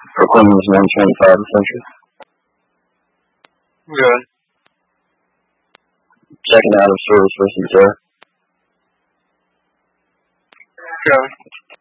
Brooklyn was 925 essentially. Good. Checking out of service for some care. Okay.